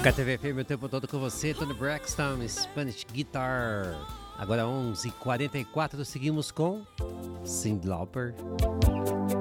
Toca TV FM o tempo todo com você, Tony Braxton, Spanish Guitar. Agora 11h44, seguimos com Cyndi Lauper.